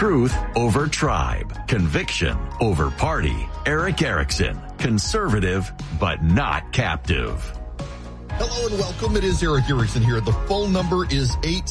Truth over tribe. Conviction over party. Eric Erickson. Conservative, but not captive. Hello and welcome. It is Eric Erickson here. The phone number is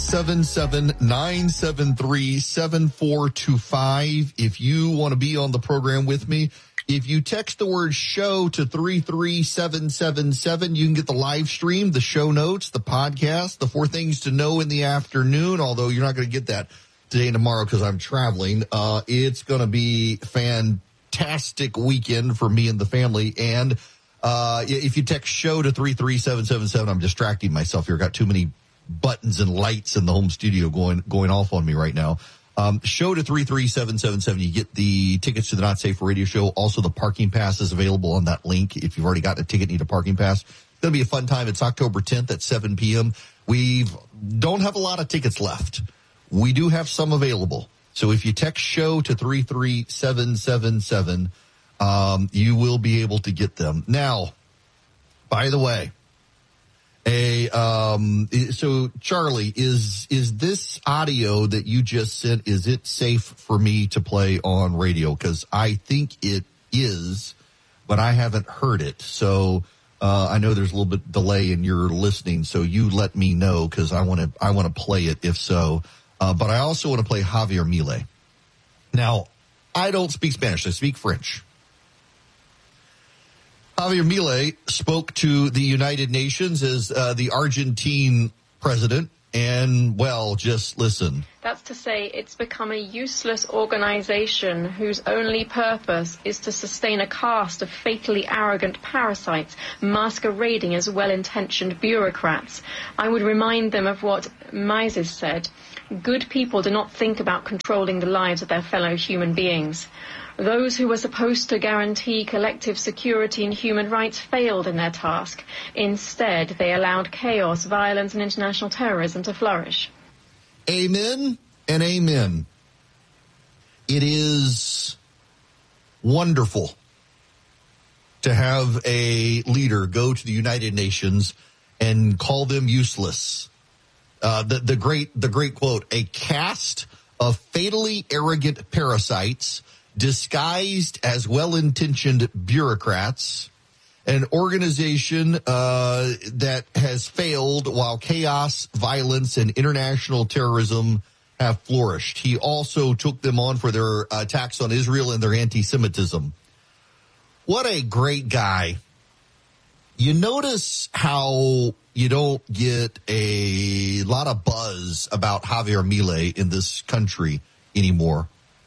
877-973-7425. If you want to be on the program with me, if you text the word show to 33777, you can get the live stream, the show notes, the podcast, the 4 things to know in the afternoon, although you're not going to get that today and tomorrow because I'm traveling. It's going to be fantastic weekend for me and the family. And if you text show to 33777, I'm distracting myself here. Got too many buttons and lights in the home studio going off on me right now. Show to 33777. You get the tickets to the Not Safe for Radio show. Also, the parking pass is available on that link. If you've already got a ticket, need a parking pass. It's going to be a fun time. It's October 10th at 7 p.m. We don't have a lot of tickets left. We do have some available. So if you text show to 33777, you will be able to get them. Now, by the way, so Charlie, is this audio that you just sent, is it safe for me to play on radio? Because I think it is, but I haven't heard it. So I know there's a little bit delay in your listening, so you let me know because I want to play it if so. But I also want to play Javier Milei. Now, I don't speak Spanish. I speak French. Javier Milei spoke to the United Nations as the Argentine president, and, well, just listen. That's to say, it's become a useless organization whose only purpose is to sustain a caste of fatally arrogant parasites masquerading as well-intentioned bureaucrats. I would remind them of what Mises said. Good people do not think about controlling the lives of their fellow human beings. Those who were supposed to guarantee collective security and human rights failed in their task. Instead, they allowed chaos, violence, and international terrorism to flourish. Amen and amen. It is wonderful to have a leader go to the United Nations and call them useless. The great quote, a caste of fatally arrogant parasites disguised as well-intentioned bureaucrats, an organization that has failed while chaos, violence, and international terrorism have flourished. He also took them on for their attacks on Israel and their anti-Semitism. What a great guy. You notice how you don't get a lot of buzz about Javier Milei in this country anymore.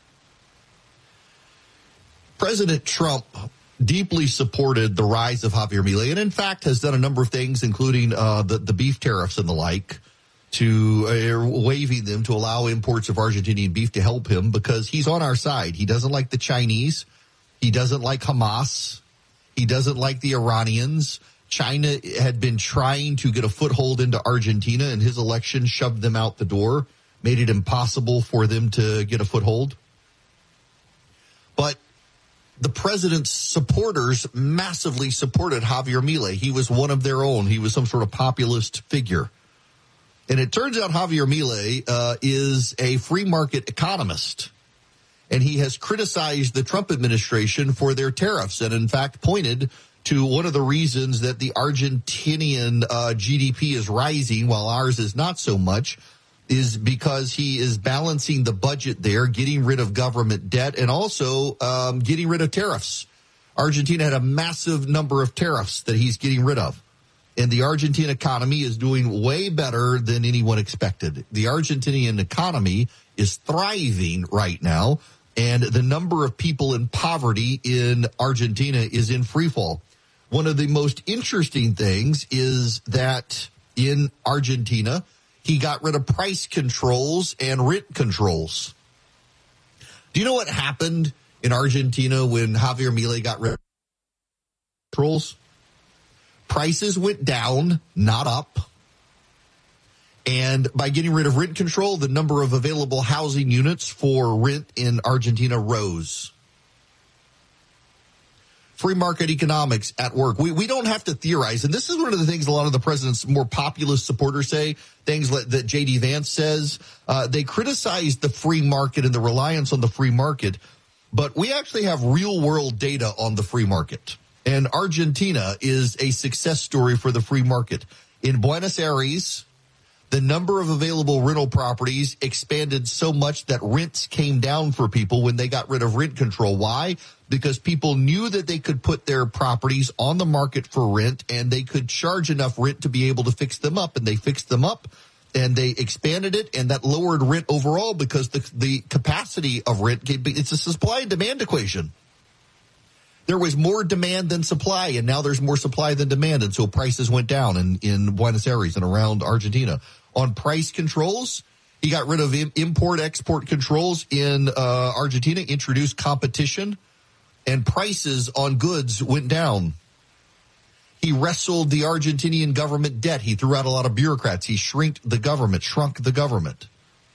President Trump deeply supported the rise of Javier Milei and, in fact, has done a number of things, including the beef tariffs and the like, to waiving them to allow imports of Argentinian beef to help him because he's on our side. He doesn't like the Chinese. He doesn't like Hamas. He doesn't like the Iranians. China had been trying to get a foothold into Argentina, and his election shoved them out the door, made it impossible for them to get a foothold. But the president's supporters massively supported Javier Milei. He was one of their own. He was some sort of populist figure. And it turns out Javier Milei is a free market economist. And he has criticized the Trump administration for their tariffs and, in fact, pointed to one of the reasons that the Argentinian GDP is rising while ours is not so much is because he is balancing the budget there, getting rid of government debt, and also getting rid of tariffs. Argentina had a massive number of tariffs that he's getting rid of. And the Argentine economy is doing way better than anyone expected. The Argentinian economy is thriving right now, and the number of people in poverty in Argentina is in freefall. One of the most interesting things is that in Argentina, he got rid of price controls and rent controls. Do you know what happened in Argentina when Javier Milei got rid of controls? Prices went down, not up. And by getting rid of rent control, the number of available housing units for rent in Argentina rose. free market economics at work. We don't have to theorize. And this is one of the things a lot of the president's more populist supporters say, things that J.D. Vance says. They criticize the free market and the reliance on the free market, but we actually have real-world data on the free market. And Argentina is a success story for the free market. In Buenos Aires, the number of available rental properties expanded so much that rents came down for people when they got rid of rent control. Why? Because people knew that they could put their properties on the market for rent and they could charge enough rent to be able to fix them up. And they fixed them up and they expanded it, and that lowered rent overall because the capacity of rent, it's a supply and demand equation. There was more demand than supply, and now there's more supply than demand, and so prices went down in Buenos Aires and around Argentina. On price controls, he got rid of import-export controls in Argentina, introduced competition, and prices on goods went down. He wrestled the Argentinian government debt. He threw out a lot of bureaucrats. He shrunk the government.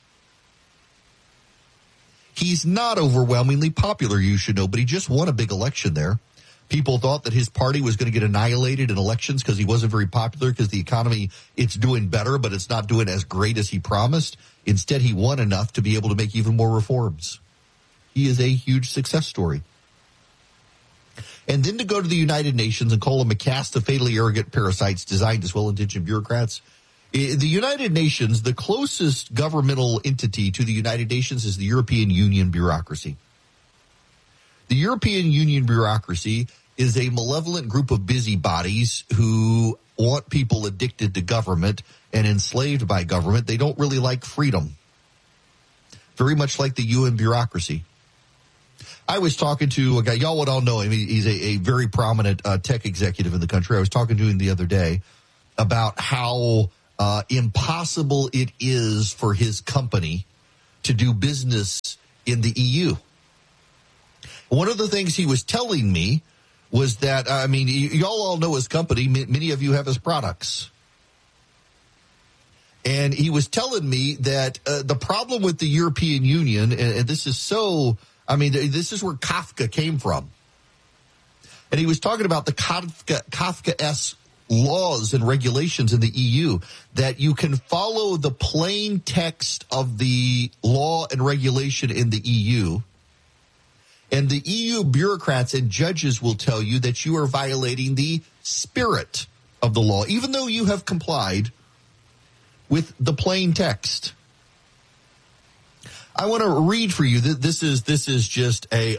He's not overwhelmingly popular, you should know, but he just won a big election there. People thought that his party was going to get annihilated in elections because he wasn't very popular because the economy, it's doing better, but it's not doing as great as he promised. Instead, he won enough to be able to make even more reforms. He is a huge success story. And then to go to the United Nations and call them a caste of fatally arrogant parasites designed as well-intentioned bureaucrats. The United Nations, the closest governmental entity to the United Nations is the European Union bureaucracy. The European Union bureaucracy is a malevolent group of busybodies who want people addicted to government and enslaved by government. They don't really like freedom. Very much like the UN bureaucracy. I was talking to a guy, y'all would all know him. He's a very prominent tech executive in the country. I was talking to him the other day about how impossible it is for his company to do business in the EU. One of the things he was telling me was that, y'all all know his company. Many of you have his products. And he was telling me that the problem with the European Union, and this is this is where Kafka came from. And he was talking about the Kafka-esque laws and regulations in the EU, that you can follow the plain text of the law and regulation in the EU, and the EU bureaucrats and judges will tell you that you are violating the spirit of the law, even though you have complied with the plain text. I want to read for you. This is just a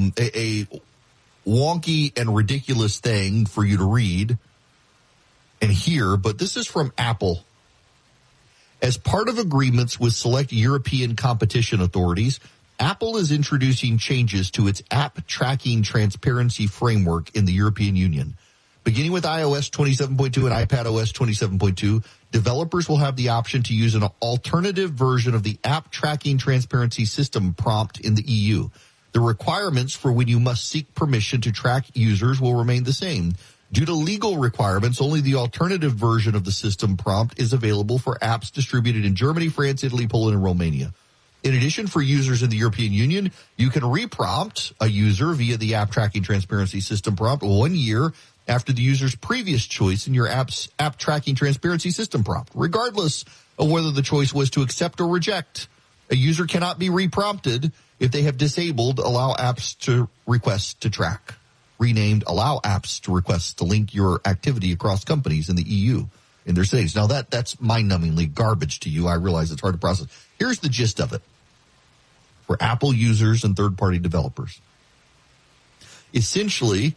wonky and ridiculous thing for you to read and hear, but this is from Apple. As part of agreements with select European competition authorities, Apple is introducing changes to its app tracking transparency framework in the European Union. Beginning with iOS 27.2 and iPadOS 27.2, developers will have the option to use an alternative version of the app tracking transparency system prompt in the EU. The requirements for when you must seek permission to track users will remain the same. Due to legal requirements, only the alternative version of the system prompt is available for apps distributed in Germany, France, Italy, Poland, and Romania. In addition, for users in the European Union, you can reprompt a user via the app tracking transparency system prompt 1 year after the user's previous choice in your app's app tracking transparency system prompt, regardless of whether the choice was to accept or reject. A user cannot be reprompted if they have disabled allow apps to request to track, renamed allow apps to request to link your activity across companies in the EU in their settings. Now that's mind-numbingly garbage to you. I realize it's hard to process. Here's the gist of it for Apple users and third-party developers. Essentially,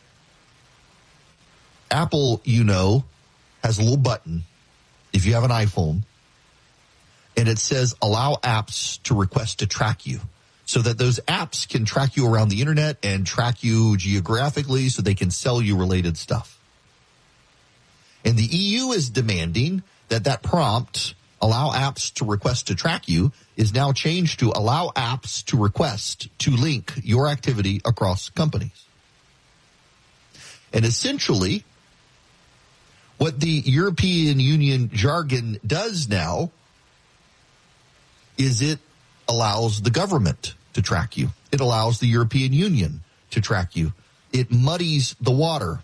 Apple, has a little button if you have an iPhone, and it says allow apps to request to track you, so that those apps can track you around the internet and track you geographically so they can sell you related stuff. And the EU is demanding that prompt, allow apps to request to track you, is now changed to allow apps to request to link your activity across companies. And essentially, what the European Union jargon does now is it allows the government to track you. It allows the European Union to track you. it muddies the water.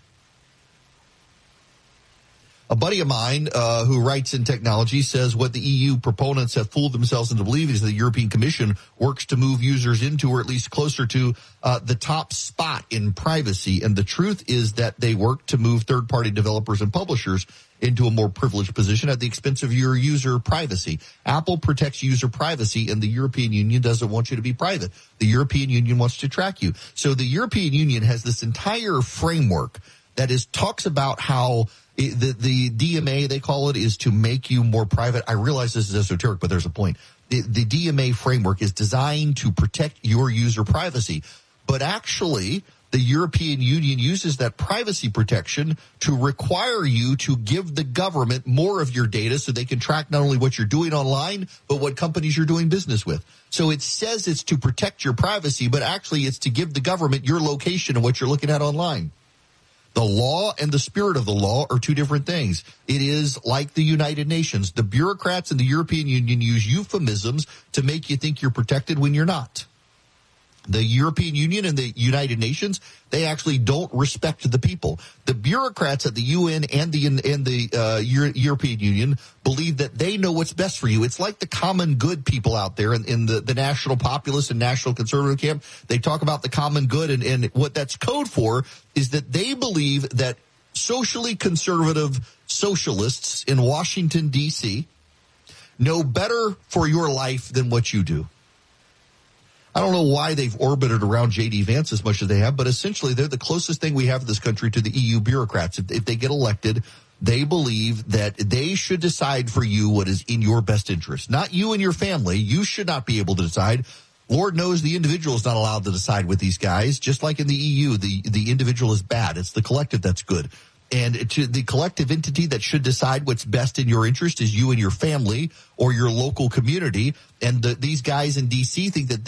A buddy of mine who writes in technology says what the EU proponents have fooled themselves into believing is the European Commission works to move users into, or at least closer to, the top spot in privacy. And the truth is that they work to move third-party developers and publishers into a more privileged position at the expense of your user privacy. Apple protects user privacy, and the European Union doesn't want you to be private. The European Union wants to track you. So the European Union has this entire framework that talks about how the DMA, they call it, is to make you more private. I realize this is esoteric, but there's a point. The DMA framework is designed to protect your user privacy. But actually, the European Union uses that privacy protection to require you to give the government more of your data so they can track not only what you're doing online, but what companies you're doing business with. So it says it's to protect your privacy, but actually it's to give the government your location and what you're looking at online. The law and the spirit of the law are two different things. It is like the United Nations. The bureaucrats in the European Union use euphemisms to make you think you're protected when you're not. The European Union and the United Nations, they actually don't respect the people. The bureaucrats at the UN and the European Union believe that they know what's best for you. It's like the common good people out there in the national populist and national conservative camp. They talk about the common good, and what that's code for is that they believe that socially conservative socialists in Washington, D.C. know better for your life than what you do. I don't know why they've orbited around J.D. Vance as much as they have, but essentially they're the closest thing we have in this country to the EU bureaucrats. If they get elected, they believe that they should decide for you what is in your best interest. Not you and your family. You should not be able to decide. Lord knows the individual is not allowed to decide with these guys. Just like in the EU, the individual is bad. It's the collective that's good. And to the collective entity that should decide what's best in your interest is you and your family or your local community. And these guys in D.C. think that